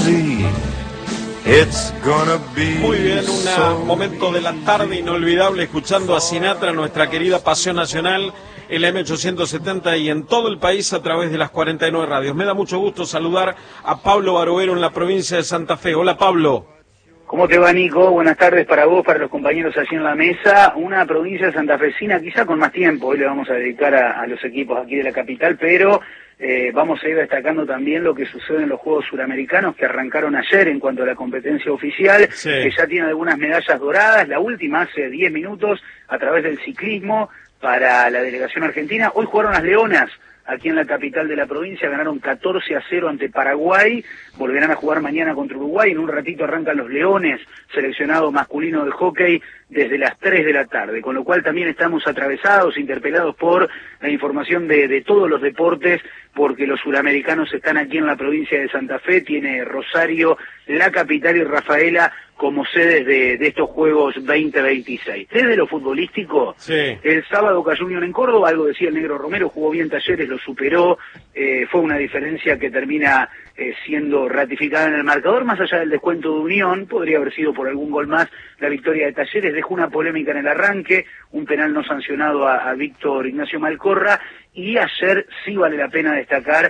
easy. It's gonna be Muy bien, un momento de la tarde inolvidable escuchando a Sinatra, nuestra querida pasión nacional, el M870 y en todo el país a través de las 49 radios. Me da mucho gusto saludar a Pablo Barovero en la provincia de Santa Fe. Hola, Pablo. ¿Cómo te va, Nico? Buenas tardes para vos, para los compañeros allí en la mesa. Una provincia santafesina quizá con más tiempo. Hoy le vamos a dedicar a los equipos aquí de la capital, pero vamos a ir destacando también lo que sucede en los Juegos Suramericanos que arrancaron ayer en cuanto a la competencia oficial, sí, que ya tiene algunas medallas doradas. La última hace 10 minutos a través del ciclismo para la delegación argentina. Hoy jugaron las Leonas aquí en la capital de la provincia, ganaron 14-0 ante Paraguay, volverán a jugar mañana contra Uruguay, en un ratito arrancan los Leones, seleccionado masculino de hockey, desde las 3 de la tarde, con lo cual también estamos atravesados, interpelados por la información de todos los deportes, porque los suramericanos están aquí en la provincia de Santa Fe, tiene Rosario, la capital y Rafaela como sedes de estos Juegos 2026. Desde lo futbolístico, sí, el sábado cayó Unión en Córdoba, algo decía el Negro Romero, jugó bien Talleres, lo superó, fue una diferencia que termina siendo ratificada en el marcador, más allá del descuento de Unión, podría haber sido por algún gol más la victoria de Talleres, dejó una polémica en el arranque, un penal no sancionado a Víctor Ignacio Malcorra, y ayer sí vale la pena destacar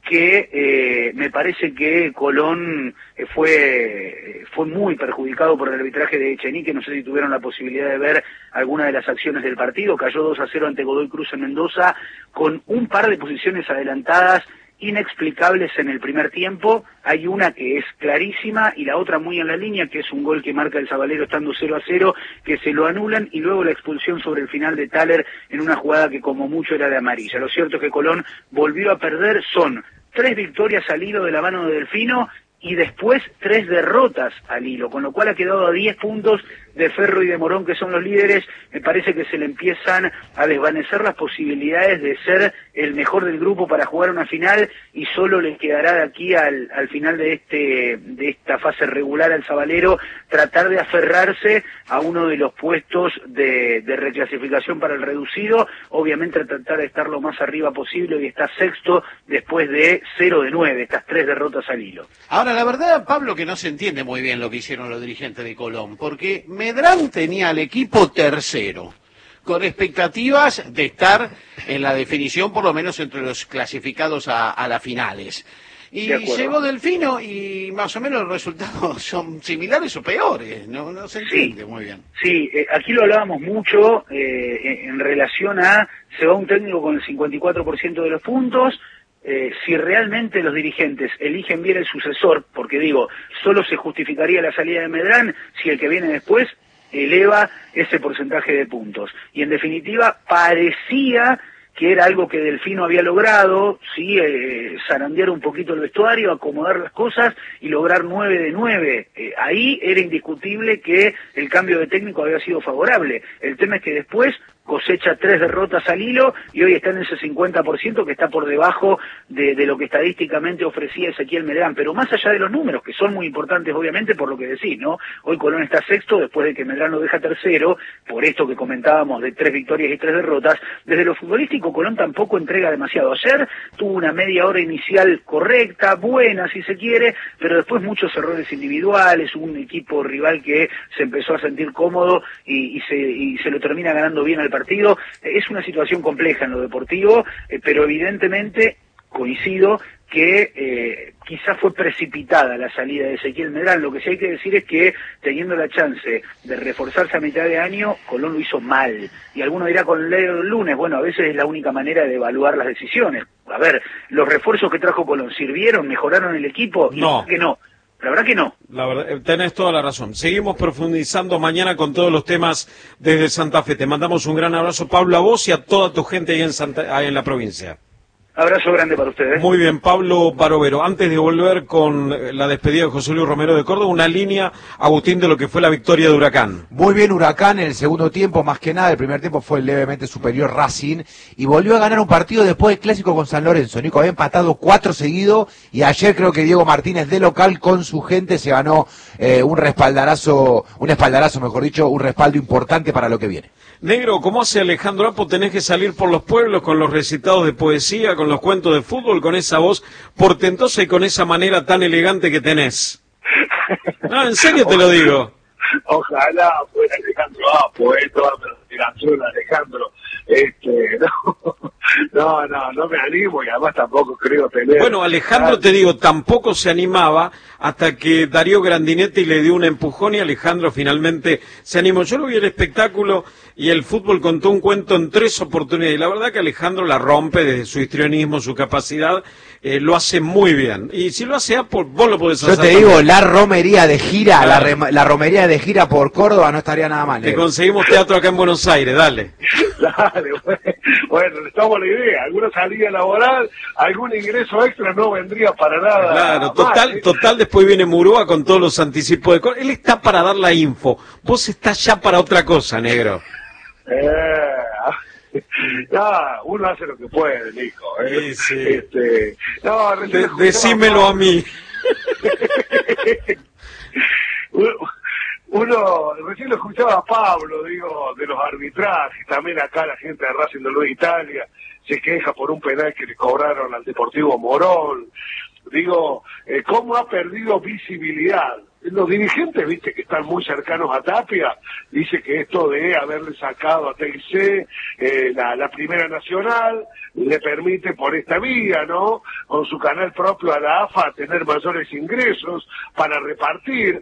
que me parece que Colón fue muy perjudicado por el arbitraje de Echenique. No sé si tuvieron la posibilidad de ver alguna de las acciones del partido. Cayó 2-0 ante Godoy Cruz en Mendoza, con un par de posiciones adelantadas inexplicables en el primer tiempo. Hay una que es clarísima y la otra muy en la línea, que es un gol que marca el Sabalero estando 0-0, que se lo anulan, y luego la expulsión sobre el final de Thaler en una jugada que como mucho era de amarilla. Lo cierto es que Colón volvió a perder, son 3 victorias al hilo de la mano de Delfino y después 3 derrotas al hilo, con lo cual ha quedado a 10 puntos de Ferro y de Morón, que son los líderes. Me parece que se le empiezan a desvanecer las posibilidades de ser el mejor del grupo para jugar una final, y solo le quedará de aquí al final de esta fase regular al Sabalero tratar de aferrarse a uno de los puestos de reclasificación para el reducido, obviamente tratar de estar lo más arriba posible, y está sexto después de 0-9, estas 3 derrotas al hilo. Ahora, la verdad, Pablo, que no se entiende muy bien lo que hicieron los dirigentes de Colón, porque Medrán tenía al equipo tercero, con expectativas de estar en la definición, por lo menos entre los clasificados a las finales. Y llegó Delfino y más o menos los resultados son similares o peores, no se entiende muy bien. Sí, aquí lo hablábamos mucho en relación a, se va un técnico con el 54% de los puntos. Si realmente los dirigentes eligen bien el sucesor, porque digo, solo se justificaría la salida de Medrán si el que viene después eleva ese porcentaje de puntos. Y en definitiva parecía que era algo que Delfino había logrado, sí, zarandear un poquito el vestuario, acomodar las cosas y lograr 9 de 9. Ahí era indiscutible que el cambio de técnico había sido favorable. El tema es que después cosecha 3 derrotas al hilo y hoy está en ese 50% que está por debajo de lo que estadísticamente ofrecía Ezequiel Medrán. Pero más allá de los números, que son muy importantes obviamente por lo que decís, ¿no? Hoy Colón está sexto después de que Medrán lo deja tercero, por esto que comentábamos de 3 victorias y 3 derrotas. Desde lo futbolístico Colón tampoco entrega demasiado. Ayer tuvo una media hora inicial correcta, buena si se quiere, pero después muchos errores individuales, un equipo rival que se empezó a sentir cómodo y se lo termina ganando bien al partido. Es una situación compleja en lo deportivo, pero evidentemente coincido que quizás fue precipitada la salida de Ezequiel Medrán. Lo que sí hay que decir es que teniendo la chance de reforzarse a mitad de año, Colón lo hizo mal. Y alguno dirá con el lunes, bueno, a veces es la única manera de evaluar las decisiones. A ver, los refuerzos que trajo Colón, ¿sirvieron? ¿Mejoraron el equipo? No. Que no. La verdad que no. La verdad, tenés toda la razón. Seguimos profundizando mañana con todos los temas desde Santa Fe. Te mandamos un gran abrazo, Pablo, a vos y a toda tu gente ahí en la provincia. Abrazo grande para ustedes. Muy bien, Pablo Barovero. Antes de volver con la despedida de José Luis Romero de Córdoba, una línea, Agustín, de lo que fue la victoria de Huracán. Muy bien Huracán en el segundo tiempo, más que nada. El primer tiempo fue levemente superior Racing y volvió a ganar un partido después del clásico con San Lorenzo. Nico había empatado 4 seguidos y ayer creo que Diego Martínez de local con su gente se ganó un espaldarazo, un respaldo importante para lo que viene. Negro, ¿cómo hace Alejandro Apo? Tenés que salir por los pueblos con los recitados de poesía, con con los cuentos de fútbol, con esa voz portentosa y con esa manera tan elegante que tenés. No, en serio te lo digo. Ojalá fuera Alejandro poeta, pero Alejandro. No me animo y además tampoco creo tener... Bueno, Alejandro, te digo, tampoco se animaba hasta que Darío Grandinetti le dio un empujón y Alejandro finalmente se animó. Yo lo vi el espectáculo y el fútbol contó un cuento en 3 oportunidades. Y la verdad que Alejandro la rompe desde su histrionismo, su capacidad, lo hace muy bien. Y si lo hace Apple, vos lo podés hacer. Yo te digo, la romería de gira, la romería de gira por Córdoba no estaría nada mal. Te conseguimos teatro acá en Buenos Aires, dale. Dale, bueno, le estamos la idea. Alguna salida laboral, algún ingreso extra no vendría para nada. Claro, mal. total, después viene Murúa con todos los anticipos de Córdoba. Él está para dar la info. Vos estás ya para otra cosa, negro. Uno hace lo que puede, hijo. Sí. Decímelo a mí. Uno, recién lo escuchaba a Pablo, digo, de los arbitrajes, también acá la gente de Racing de Nueva Italia se queja por un penal que le cobraron al Deportivo Morón. Digo, ¿cómo ha perdido visibilidad? Los dirigentes, viste, que están muy cercanos a Tapia, dice que esto de haberle sacado a TIC la Primera Nacional le permite por esta vía, ¿no?, con su canal propio a la AFA, tener mayores ingresos para repartir,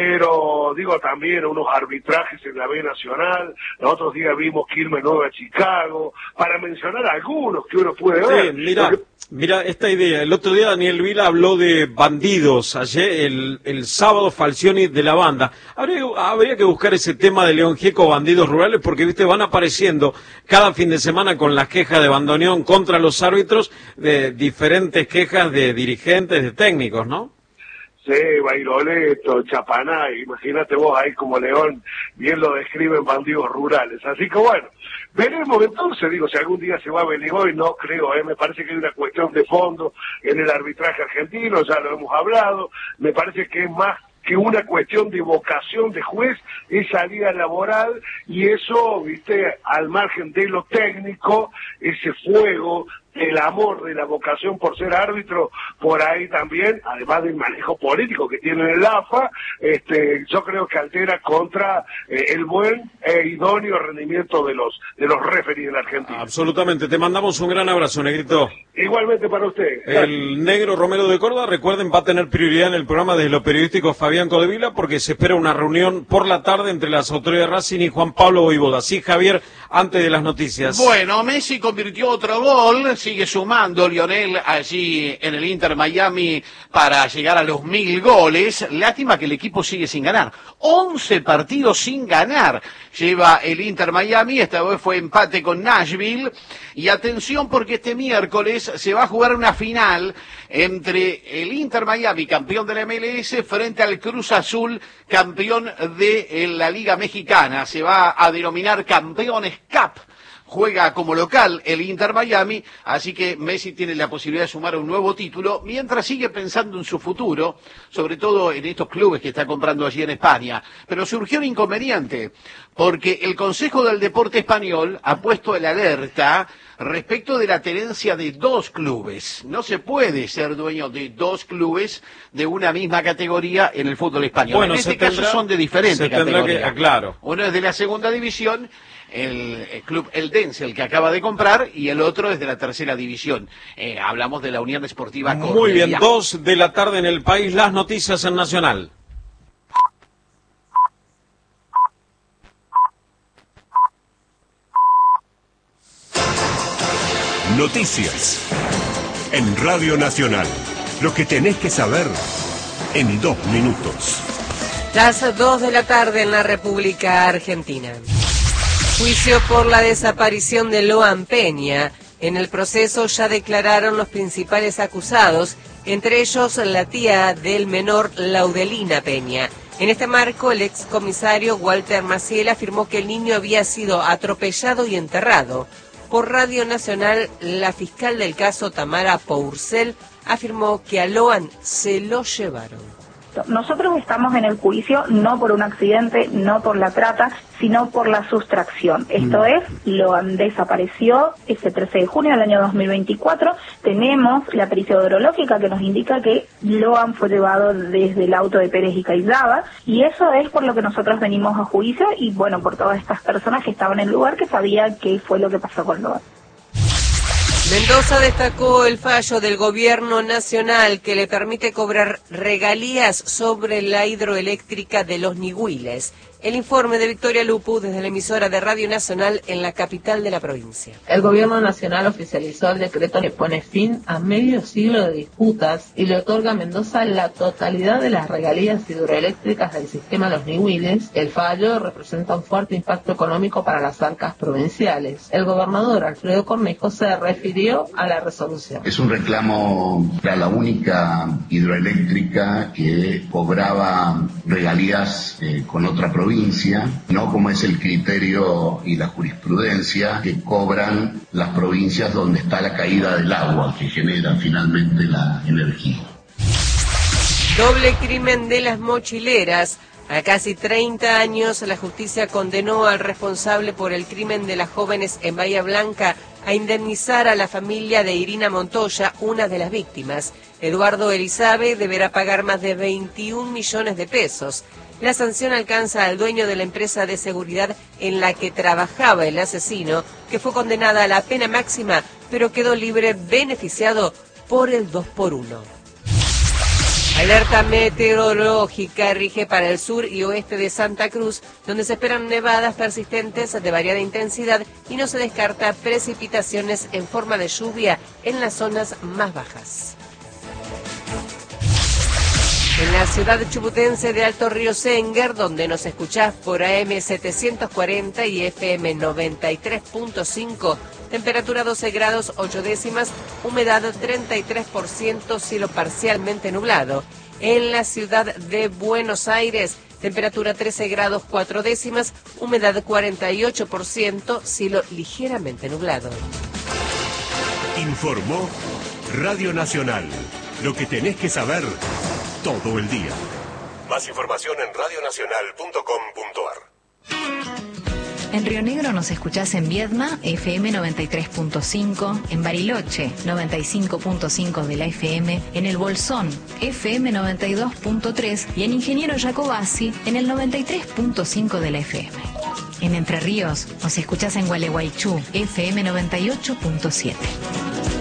pero digo también unos arbitrajes en la B Nacional, los otros días vimos Quilmes Nueva Chicago, para mencionar algunos que uno puede ver. Sí, mira esta idea. El otro día Daniel Vila habló de bandidos, ayer el sábado Falcioni de la banda. Habría que buscar ese tema de León Gieco, bandidos rurales, porque viste van apareciendo cada fin de semana con las quejas de bandoneón contra los árbitros, de diferentes quejas de dirigentes, de técnicos, ¿no? Sí, Bairoleto, Chapanay, imagínate vos ahí como León, bien lo describen bandidos rurales. Así que bueno, veremos entonces, digo, si algún día se va a Beligoy, no creo, me parece que hay una cuestión de fondo en el arbitraje argentino, ya lo hemos hablado, me parece que es más que una cuestión de vocación de juez, es salida laboral, y eso, viste, al margen de lo técnico, ese fuego, el amor de la vocación por ser árbitro, por ahí también, además del manejo político que tiene el AFA, yo creo que altera contra el buen e idóneo rendimiento de los referees en Argentina. Absolutamente, te mandamos un gran abrazo, negrito. Igualmente para usted. El negro Romero de Córdoba, recuerden, va a tener prioridad en el programa desde lo periodístico Fabián Codevila, porque se espera una reunión por la tarde entre las autoridades de Racing y Juan Pablo Voivoda. Sí, Javier, antes de las noticias. Bueno, Messi convirtió otro gol, sigue sumando Lionel allí en el Inter Miami para llegar a los 1000 goles. Lástima que el equipo sigue sin ganar. 11 partidos sin ganar lleva el Inter Miami, esta vez fue empate con Nashville. Y atención porque este miércoles se va a jugar una final entre el Inter Miami, campeón de la MLS, frente al Cruz Azul, campeón de la Liga Mexicana. Se va a denominar Campeones Cup. Juega como local el Inter Miami, así que Messi tiene la posibilidad de sumar un nuevo título, mientras sigue pensando en su futuro, sobre todo en estos clubes que está comprando allí en España. Pero surgió un inconveniente, porque el Consejo del Deporte Español ha puesto el alerta respecto de la tenencia de 2 clubes. No se puede ser dueño de 2 clubes de una misma categoría en el fútbol español. Bueno, en este caso son de diferentes categorías. Claro. Uno es de la segunda división, el club Eldense, el que acaba de comprar, y el otro es de la tercera división. Hablamos de la Unión Esportiva Cornellá. Muy bien, 2 de la tarde en el país, las noticias en Nacional. Noticias en Radio Nacional. Lo que tenés que saber en 2 minutos. Las 2 de la tarde en la República Argentina. Juicio por la desaparición de Loan Peña. En el proceso ya declararon los principales acusados, entre ellos la tía del menor Laudelina Peña. En este marco, el excomisario Walter Maciel afirmó que el niño había sido atropellado y enterrado. Por Radio Nacional, la fiscal del caso, Tamara Pourcel, afirmó que a Loan se lo llevaron. Exacto. Nosotros estamos en el juicio no por un accidente, no por la trata, sino por la sustracción. Esto es, Loan desapareció ese 13 de junio del año 2024. Tenemos la pericia hidrológica que nos indica que Loan fue llevado desde el auto de Pérez y Caitzaba, y eso es por lo que nosotros venimos a juicio y bueno, por todas estas personas que estaban en el lugar que sabían qué fue lo que pasó con Loan. Mendoza destacó el fallo del gobierno nacional que le permite cobrar regalías sobre la hidroeléctrica de Los Nihuiles. El informe de Victoria Lupu desde la emisora de Radio Nacional en la capital de la provincia. El gobierno nacional oficializó el decreto que pone fin a medio siglo de disputas y le otorga a Mendoza la totalidad de las regalías hidroeléctricas del sistema Los Nihuiles. El fallo representa un fuerte impacto económico para las arcas provinciales. El gobernador Alfredo Cornejo se refirió a la resolución. Es un reclamo a la única hidroeléctrica que cobraba regalías con otra provincia, no como es el criterio y la jurisprudencia que cobran las provincias donde está la caída del agua que genera finalmente la energía. Doble crimen de las mochileras. A casi 30 años, la justicia condenó al responsable por el crimen de las jóvenes en Bahía Blanca a indemnizar a la familia de Irina Montoya, una de las víctimas. Eduardo Elizabe deberá pagar más de 21 millones de pesos. La sanción alcanza al dueño de la empresa de seguridad en la que trabajaba el asesino, que fue condenada a la pena máxima, pero quedó libre beneficiado por el 2x1. Alerta meteorológica rige para el sur y oeste de Santa Cruz, donde se esperan nevadas persistentes de variada intensidad y no se descarta precipitaciones en forma de lluvia en las zonas más bajas. En la ciudad chubutense de Alto Río Senguer, donde nos escuchás por AM 740 y FM 93.5, temperatura 12 grados 8 décimas, humedad 33%, cielo parcialmente nublado. En la ciudad de Buenos Aires, temperatura 13 grados 4 décimas, humedad 48%, cielo ligeramente nublado. Informó Radio Nacional. Lo que tenés que saber todo el día. Más información en radionacional.com.ar. En Río Negro nos escuchás en Viedma, FM 93.5, en Bariloche, 95.5 de la FM, en El Bolsón, FM 92.3 y en Ingeniero Jacobasi, en el 93.5 de la FM. En Entre Ríos nos escuchás en Gualeguaychú, FM 98.7.